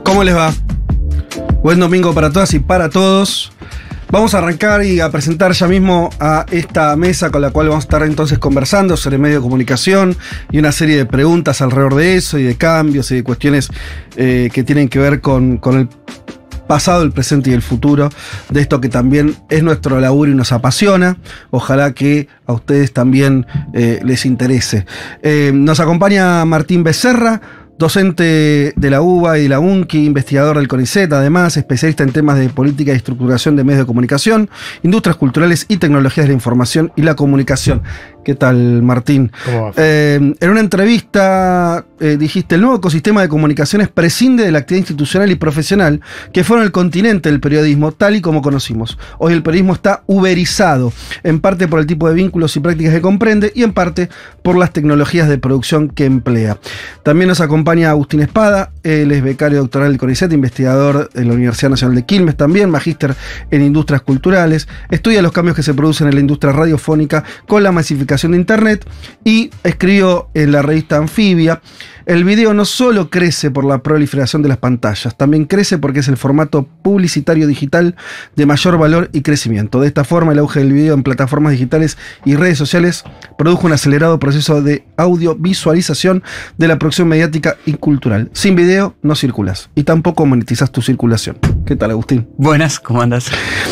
¿Cómo les va? Buen domingo para todas y para todos. Vamos a arrancar y a presentar ya mismo a esta mesa con la cual vamos a estar entonces conversando sobre medio de comunicación y una serie de preguntas alrededor de eso y de cambios y de cuestiones que tienen que ver con el pasado, el presente y el futuro de esto que también es nuestro laburo y nos apasiona. Ojalá que a ustedes también les interese. Nos acompaña Martín Becerra, docente de la UBA y de la UNCI, investigador del CONICET, además, especialista en temas de política y estructuración de medios de comunicación, industrias culturales y tecnologías de la información y la comunicación. ¿Qué tal, Martín? ¿Cómo va? En una entrevista dijiste, el nuevo ecosistema de comunicaciones prescinde de la actividad institucional y profesional que fueron el continente del periodismo, tal y como conocimos. Hoy el periodismo está uberizado, en parte por el tipo de vínculos y prácticas que comprende y en parte por las tecnologías de producción que emplea. También nos acompaña Agustín Espada, él es becario doctoral del CONICET, investigador de la Universidad Nacional de Quilmes también, magíster en industrias culturales, estudia los cambios que se producen en la industria radiofónica con la masificación de Internet y escribió en la revista Anfibia: el video no solo crece por la proliferación de las pantallas, también crece porque es el formato publicitario digital de mayor valor y crecimiento. De esta forma, el auge del video en plataformas digitales y redes sociales produjo un acelerado proceso de audiovisualización de la producción mediática y cultural. Sin video no circulas y tampoco monetizas tu circulación. ¿Qué tal, Agustín? Buenas, ¿cómo andas?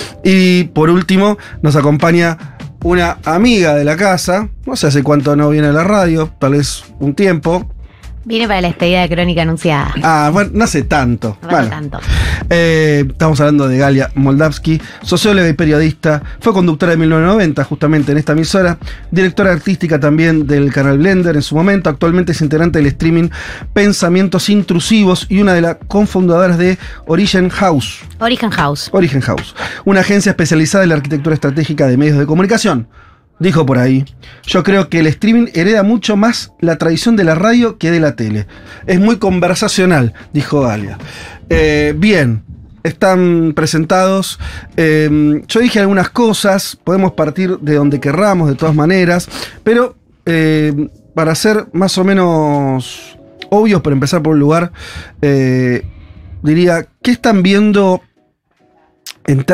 Y por último, nos acompaña una amiga de la casa, no sé hace cuánto no viene a la radio, tal vez un tiempo. Viene para la despedida de Crónica Anunciada. Ah, bueno, no hace tanto. No hace tanto. Estamos hablando de Galia Moldavsky, socióloga y periodista. Fue conductora de 1990, justamente en esta emisora. Directora artística también del canal Blender en su momento. Actualmente es integrante del streaming Pensamientos Intrusivos y una de las cofundadoras de Origen House. Origen House. Origen House, una agencia especializada en la arquitectura estratégica de medios de comunicación. Dijo por ahí: yo creo que el streaming hereda mucho más la tradición de la radio que de la tele. Es muy conversacional, dijo Galia. Bien, están presentados. Yo dije algunas cosas, podemos partir de donde querramos, de todas maneras, pero para ser más o menos obvios, para empezar por un lugar, diría, ¿qué están viendo en